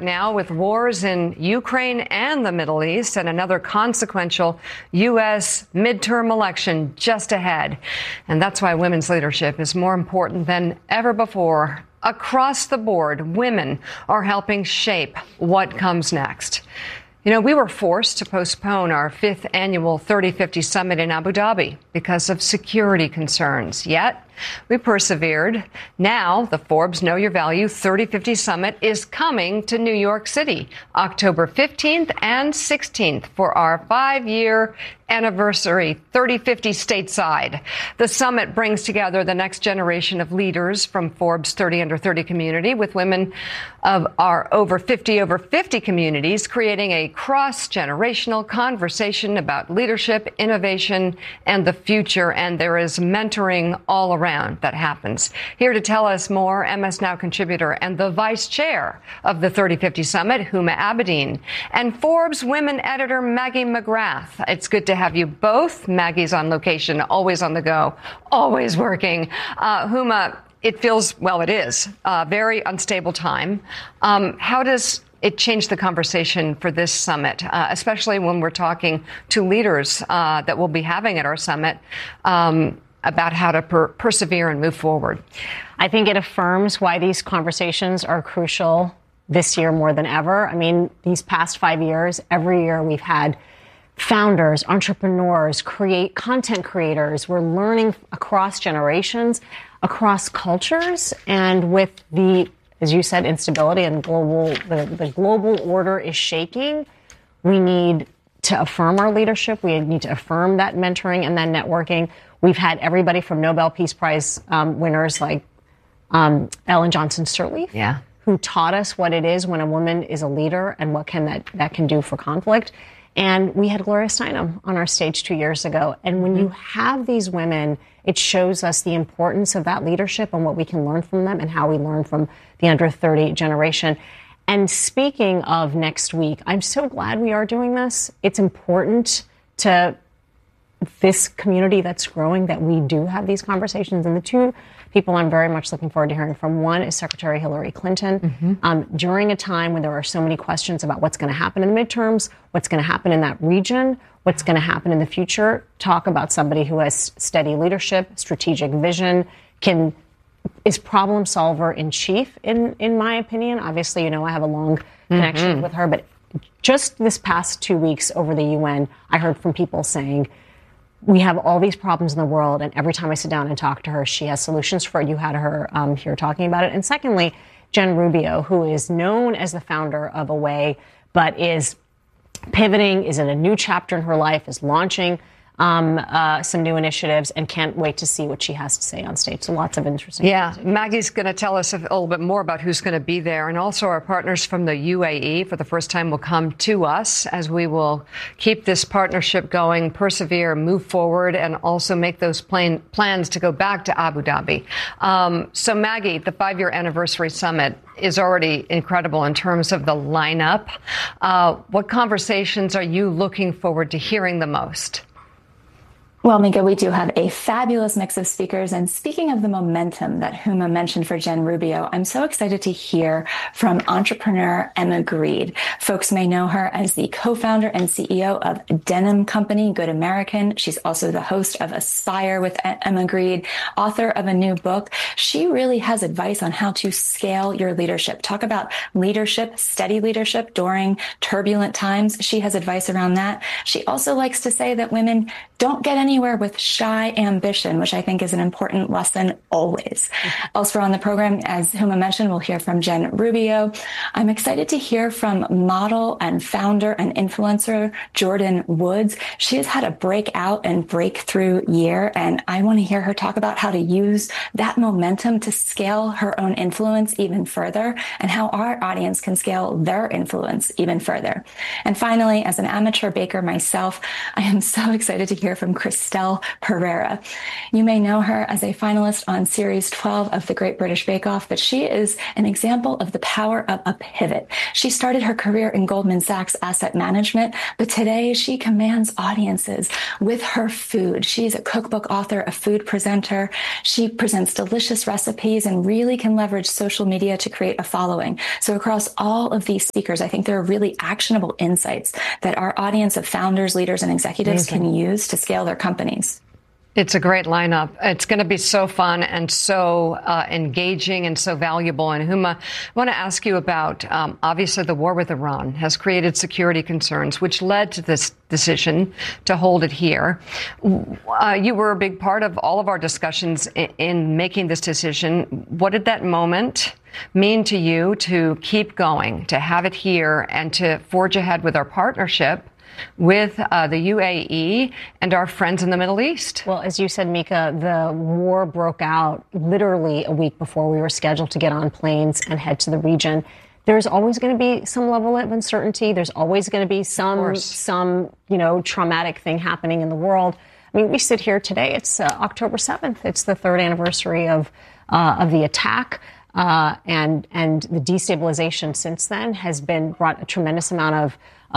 now with wars in Ukraine and the Middle East and another consequential U.S. midterm election just ahead. And that's why women's leadership is more important than ever before. Across the board, women are helping shape what comes next. You know, we were forced to postpone our 5th annual 3050 summit in Abu Dhabi because of security concerns. Yet, we persevered. Now, the Forbes Know Your Value 3050 Summit is coming to New York City, October 15th and 16th for our 5-year anniversary 3050 stateside. The summit brings together the next generation of leaders from Forbes 30 Under 30 community with women of our over 50 communities, creating a cross-generational conversation about leadership, innovation, and the future. And there is mentoring all around that happens. Here to tell us more, MS Now contributor and the vice chair of the 3050 Summit, Huma Abedin, and Forbes women editor Maggie McGrath. It's good to have you both. Maggie's on location, always on the go, always working. Huma, it feels, well, it is a very unstable time. How does it change the conversation for this summit, especially when we're talking to leaders that we'll be having at our summit about how to persevere and move forward? I think it affirms why these conversations are crucial this year more than ever. I mean, these past 5 years, every year we've had founders, entrepreneurs, content creators. We're learning across generations, across cultures, and with the, as you said, instability and the global order is shaking. We need to affirm our leadership. We need to affirm that mentoring and then networking. We've had everybody from Nobel Peace Prize winners like Ellen Johnson Sirleaf, who taught us what it is when a woman is a leader and what that can do for conflict. And we had Gloria Steinem on our stage 2 years ago. And when you have these women, it shows us the importance of that leadership and what we can learn from them and how we learn from the under 30 generation. And speaking of next week, I'm so glad we are doing this. It's important to this community that's growing that we do have these conversations. And the two people I'm very much looking forward to hearing from, one is Secretary Hillary Clinton. During a time when there are so many questions about what's going to happen in the midterms, what's going to happen in that region, what's going to happen in the future, talk about somebody who has steady leadership, strategic vision, is problem solver in chief, in my opinion. Obviously, you know, I have a long connection with her, but just this past 2 weeks over the UN, I heard from people saying, we have all these problems in the world, and every time I sit down and talk to her, she has solutions for it. You had her here talking about it. And secondly, Jen Rubio, who is known as the founder of Away, but is pivoting, is in a new chapter in her life, is launching some new initiatives, and can't wait to see what she has to say on stage. So lots of interesting. Yeah, Maggie's going to tell us a little bit more about who's going to be there. And also our partners from the UAE for the first time will come to us as we will keep this partnership going, persevere, move forward, and also make those plans to go back to Abu Dhabi. So Maggie, the 5-year anniversary summit is already incredible in terms of the lineup. What conversations are you looking forward to hearing the most? Well, Mika, we do have a fabulous mix of speakers. And speaking of the momentum that Huma mentioned for Jen Rubio, I'm so excited to hear from entrepreneur Emma Grede. Folks may know her as the co-founder and CEO of Denim Company, Good American. She's also the host of Aspire with Emma Grede, author of a new book. She really has advice on how to scale your leadership. Talk about leadership, steady leadership during turbulent times. She has advice around that. She also likes to say that women don't get anywhere with shy ambition, which I think is an important lesson always. Elsewhere on the program, as Huma mentioned, we'll hear from Jen Rubio. I'm excited to hear from model and founder and influencer Jordyn Woods. She has had a breakout and breakthrough year, and I want to hear her talk about how to use that momentum to scale her own influence even further and how our audience can scale their influence even further. And finally, as an amateur baker myself, I am so excited to hear hear from Christelle Pereira. You may know her as a finalist on Series 12 of the Great British Bake Off, but she is an example of the power of a pivot. She started her career in Goldman Sachs Asset Management, but today she commands audiences with her food. She's a cookbook author, a food presenter. She presents delicious recipes and really can leverage social media to create a following. So across all of these speakers, I think there are really actionable insights that our audience of founders, leaders, and executives can use to scale their companies. It's a great lineup. It's going to be so fun and so engaging and so valuable. And Huma, I want to ask you about, obviously, the war with Iran has created security concerns, which led to this decision to hold it here. You were a big part of all of our discussions in making this decision. What did that moment mean to you to keep going, to have it here, and to forge ahead with our partnership with the UAE and our friends in the Middle East? Well, as you said, Mika, the war broke out literally a week before we were scheduled to get on planes and head to the region. There's always going to be some level of uncertainty. There's always going to be some traumatic thing happening in the world. I mean, we sit here today. It's October 7th. It's the third anniversary of the attack. And the destabilization since then has brought a tremendous amount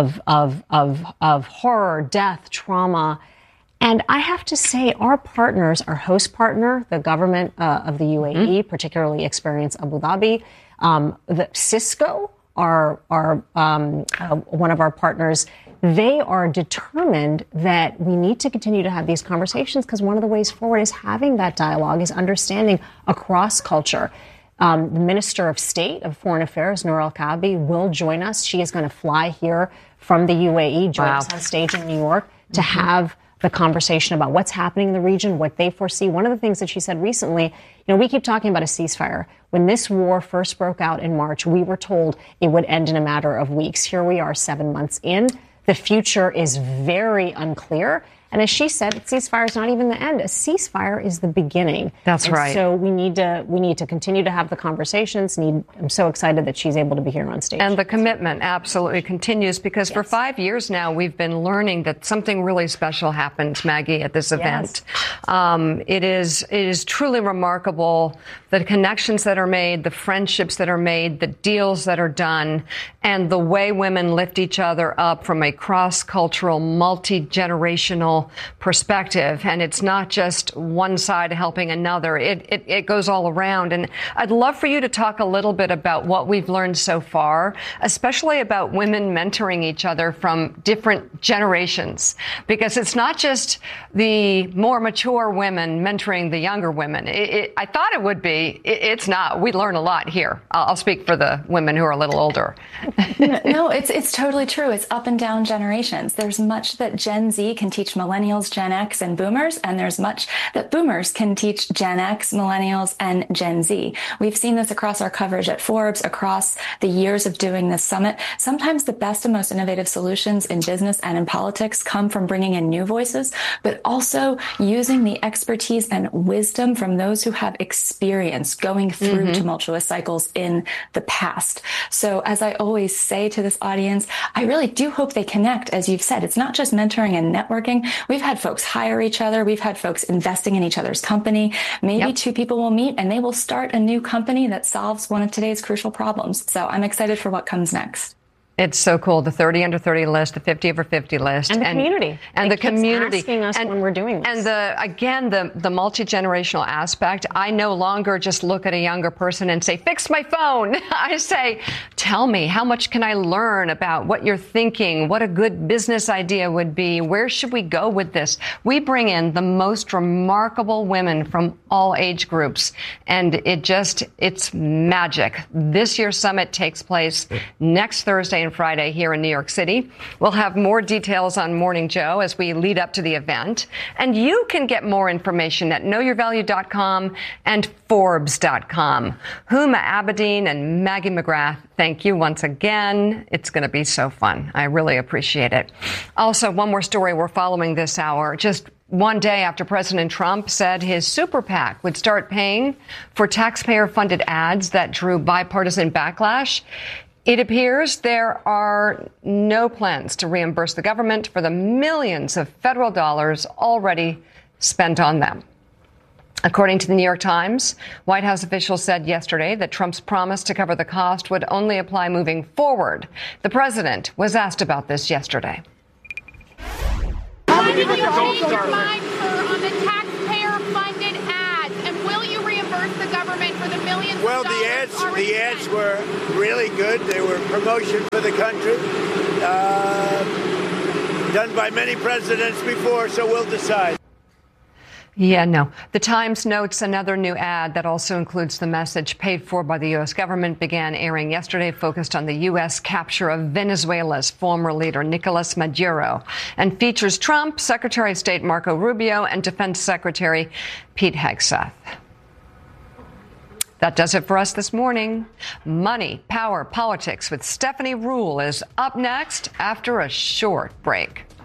of horror, death, trauma. And I have to say, our partners, our host partner, the government of the UAE, particularly Experience Abu Dhabi, the Cisco, one of our partners, they are determined that we need to continue to have these conversations, because one of the ways forward is having that dialogue, is understanding across culture. The Minister of State of Foreign Affairs, Noor Al-Kaabi, will join us. She is going to fly here from the UAE, join us on stage in New York to have the conversation about what's happening in the region, what they foresee. One of the things that she said recently, we keep talking about a ceasefire. When this war first broke out in March, we were told it would end in a matter of weeks. Here we are 7 months in. The future is very unclear. And as she said, a ceasefire is not even the end. A ceasefire is the beginning. That's right. So we need to continue to have the conversations. I'm so excited that she's able to be here on stage. And the commitment absolutely continues, because for 5 years now, we've been learning that something really special happened, Maggie, at this event. It is truly remarkable, the connections that are made, the friendships that are made, the deals that are done, and the way women lift each other up from a cross-cultural, multi-generational perspective. And it's not just one side helping another. It goes all around. And I'd love for you to talk a little bit about what we've learned so far, especially about women mentoring each other from different generations, because it's not just the more mature women mentoring the younger women. I thought it would be. It's not. We learn a lot here. I'll speak for the women who are a little older. No, it's totally true. It's up and down generations. There's much that Gen Z can teach millennials, Gen X, and boomers, and there's much that boomers can teach Gen X, millennials, and Gen Z. We've seen this across our coverage at Forbes, across the years of doing this summit. Sometimes the best and most innovative solutions in business and in politics come from bringing in new voices, but also using the expertise and wisdom from those who have experience going through tumultuous cycles in the past. So as I always say to this audience, I really do hope they connect. As you've said, it's not just mentoring and networking. We've had folks hire each other. We've had folks investing in each other's company. Maybe two people will meet and they will start a new company that solves one of today's crucial problems. So I'm excited for what comes next. It's so cool. The 30 under 30 list, the 50 over 50 list. And the community. And the community. Asking us when we're doing this. And the multi-generational aspect. I no longer just look at a younger person and say, fix my phone. I say, tell me, how much can I learn about what you're thinking, what a good business idea would be, where should we go with this? We bring in the most remarkable women from all age groups. And it's magic. This year's summit takes place next Thursday and Friday here in New York City. We'll have more details on Morning Joe as we lead up to the event. And you can get more information at knowyourvalue.com and Forbes.com. Huma Abedin and Maggie McGrath, thank you once again. It's going to be so fun. I really appreciate it. Also, one more story we're following this hour. Just one day after President Trump said his super PAC would start paying for taxpayer-funded ads that drew bipartisan backlash, It appears there are no plans to reimburse the government for the millions of federal dollars already spent on them. According to the New York Times, White House officials said yesterday that Trump's promise to cover the cost would only apply moving forward. The president was asked about this yesterday. How did you change your mind, sir, on the taxpayer-funded ads, and will you reimburse the government for the millions Well, of dollars the ads were really good. They were promotion for the country, done by many presidents before, so we'll decide. Yeah, no. The Times notes another new ad that also includes the message paid for by the U.S. government began airing yesterday, focused on the U.S. capture of Venezuela's former leader, Nicolas Maduro, and features Trump, Secretary of State Marco Rubio, and Defense Secretary Pete Hegseth. That does it for us this morning. Money, Power, Politics with Stephanie Ruhle is up next after a short break.